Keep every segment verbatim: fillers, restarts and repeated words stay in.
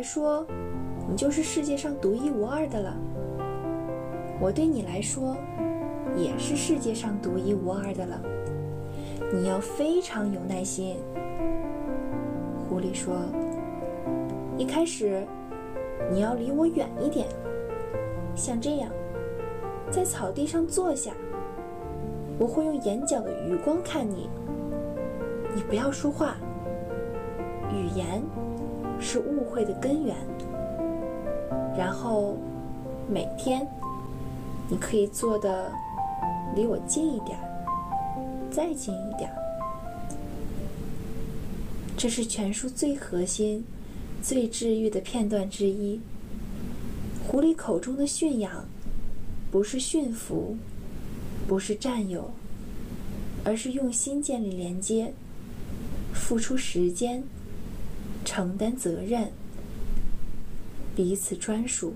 说，你就是世界上独一无二的了。我对你来说，也是世界上独一无二的了。你要非常有耐心。狐狸说，一开始你要离我远一点，像这样，在草地上坐下，我会用眼角的余光看你。你不要说话，语言是误会的根源。然后每天你可以坐得离我近一点，再近一点。这是全书最核心、最治愈的片段之一。狐狸口中的驯养，不是驯服，不是占有，而是用心建立连接，付出时间，承担责任，彼此专属。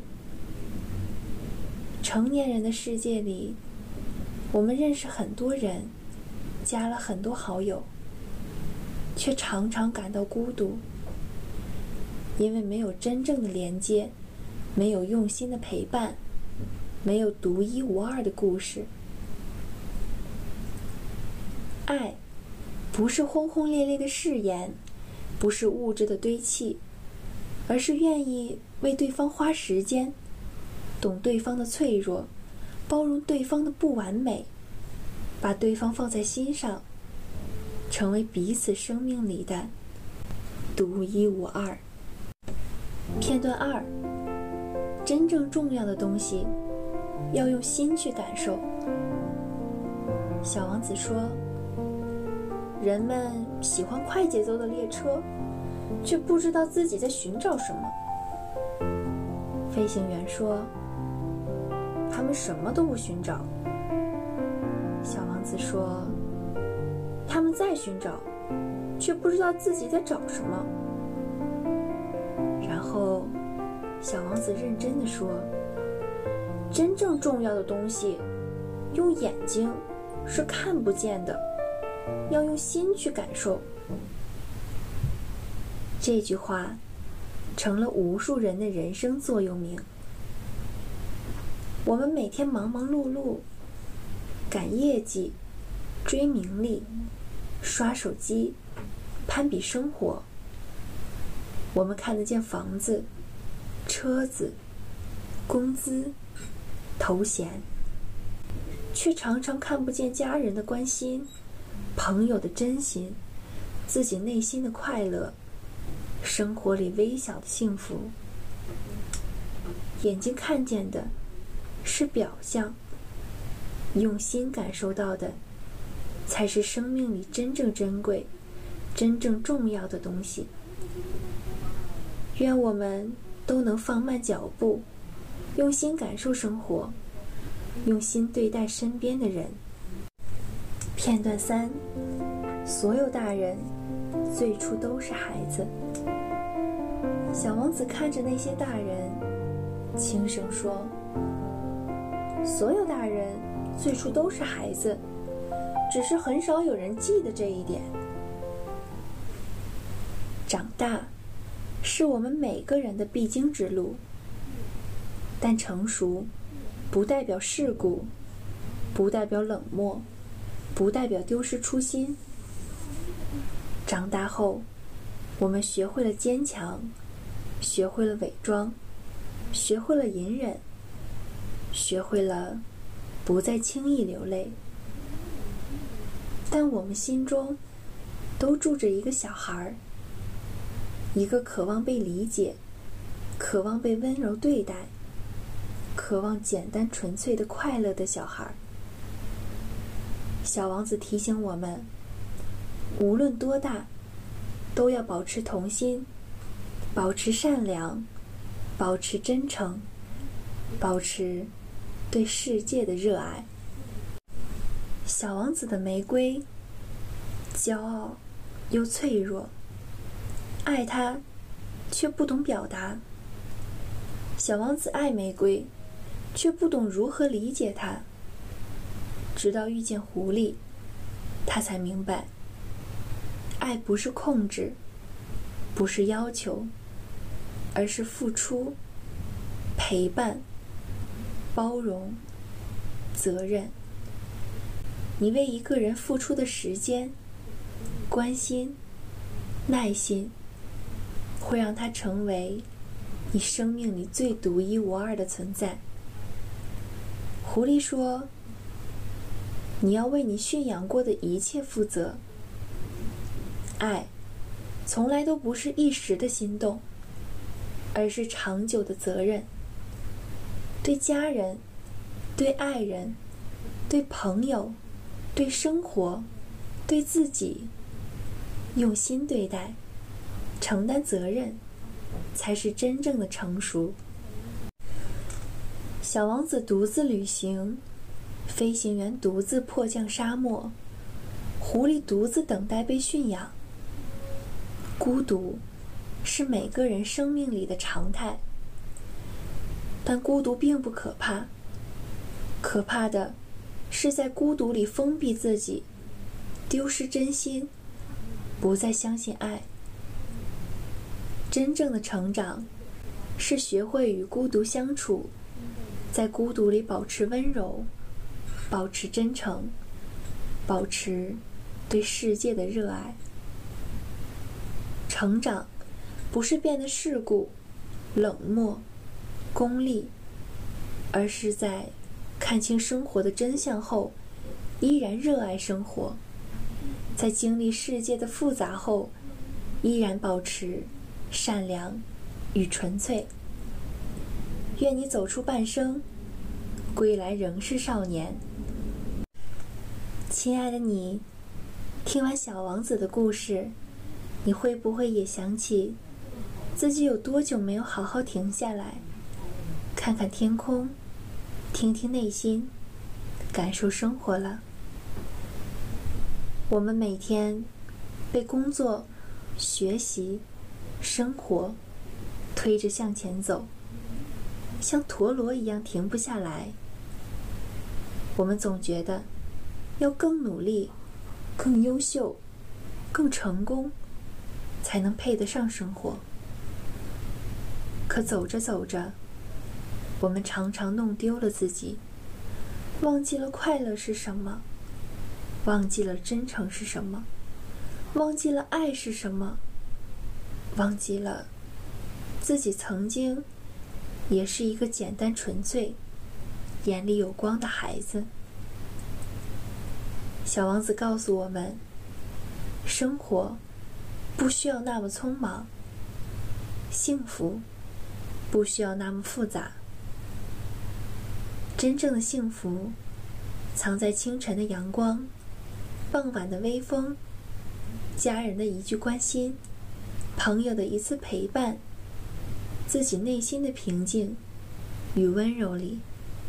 成年人的世界里，我们认识很多人，加了很多好友，却常常感到孤独，因为没有真正的连接，没有用心的陪伴，没有独一无二的故事。爱不是轰轰烈烈的誓言，不是物质的堆砌，而是愿意为对方花时间，懂对方的脆弱，包容对方的不完美，把对方放在心上，成为彼此生命里的独一无二。片段二，真正重要的东西要用心去感受。小王子说，人们喜欢快节奏的列车，却不知道自己在寻找什么。飞行员说，他们什么都不寻找。小王子说，他们在寻找，却不知道自己在找什么。然后小王子认真地说，真正重要的东西用眼睛是看不见的，要用心去感受。这句话成了无数人的人生座右铭。我们每天忙忙碌碌，赶业绩，追名利，刷手机，攀比生活。我们看得见房子、车子、工资、头衔，却常常看不见家人的关心，朋友的真心，自己内心的快乐，生活里微小的幸福。眼睛看见的是表象，用心感受到的才是生命里真正珍贵、真正重要的东西。愿我们都能放慢脚步，用心感受生活，用心对待身边的人。片段三，所有大人最初都是孩子。小王子看着那些大人，轻声说，所有大人最初都是孩子，只是很少有人记得这一点。长大是我们每个人的必经之路，但成熟不代表世故，不代表冷漠，不代表丢失初心。长大后，我们学会了坚强，学会了伪装，学会了隐忍，学会了不再轻易流泪。但我们心中都住着一个小孩，一个渴望被理解，渴望被温柔对待，渴望简单纯粹的快乐的小孩。小王子提醒我们，无论多大，都要保持童心，保持善良，保持真诚，保持对世界的热爱。小王子的玫瑰，骄傲又脆弱，爱他却不懂表达。小王子爱玫瑰，却不懂如何理解它。直到遇见狐狸，他才明白，爱不是控制，不是要求， 而是付出、陪伴、包容、责任。你为一个人付出的时间、关心、耐心，会让他成为你生命里最独一无二的存在。狐狸说，你要为你驯养过的一切负责。爱从来都不是一时的心动，而是长久的责任。对家人、对爱人、对朋友、对生活、对自己，用心对待，承担责任，才是真正的成熟。小王子独自旅行，飞行员独自迫降沙漠，狐狸独自等待被驯养。孤独是每个人生命里的常态，但孤独并不可怕，可怕的是在孤独里封闭自己，丢失真心，不再相信爱。真正的成长是学会与孤独相处，在孤独里保持温柔，保持真诚，保持对世界的热爱。成长不是变得世故、冷漠、功利，而是在看清生活的真相后，依然热爱生活；在经历世界的复杂后，依然保持善良与纯粹。愿你走出半生，归来仍是少年。亲爱的你，听完小王子的故事，你会不会也想起自己有多久没有好好停下来，看看天空，听听内心，感受生活了？我们每天被工作、学习、生活推着向前走，像陀螺一样停不下来。我们总觉得要更努力、更优秀、更成功，才能配得上生活。可走着走着，我们常常弄丢了自己，忘记了快乐是什么，忘记了真诚是什么，忘记了爱是什么，忘记了自己曾经也是一个简单纯粹、眼里有光的孩子。小王子告诉我们，生活不需要那么匆忙，幸福不需要那么复杂。真正的幸福藏在清晨的阳光、傍晚的微风、家人的一句关心、朋友的一次陪伴，自己内心的平静与温柔里。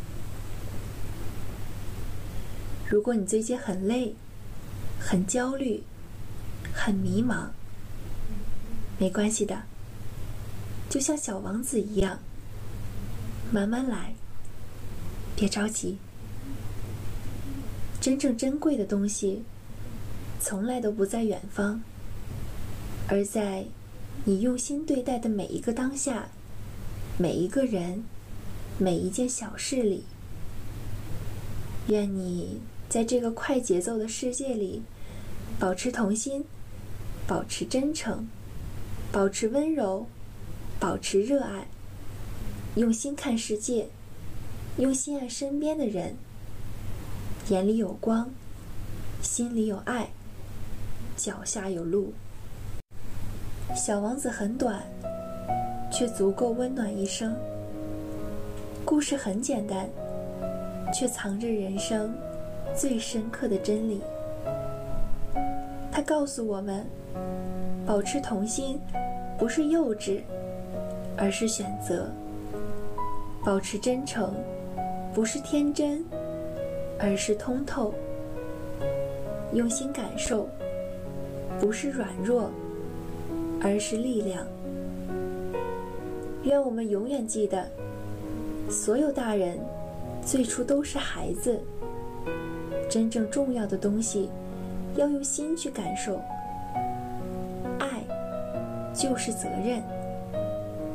如果你最近很累、很焦虑、很迷茫，没关系的，就像小王子一样，慢慢来，别着急。真正珍贵的东西从来都不在远方，而在你用心对待的每一个当下，每一个人，每一件小事里。愿你在这个快节奏的世界里保持童心，保持真诚，保持温柔，保持热爱，用心看世界，用心爱身边的人，眼里有光，心里有爱，脚下有路。小王子很短，却足够温暖一生。故事很简单，却藏着人生最深刻的真理。它告诉我们，保持童心不是幼稚，而是选择；保持真诚不是天真，而是通透；用心感受不是软弱，而是力量。愿我们永远记得，所有大人最初都是孩子，真正重要的东西要用心去感受。爱就是责任。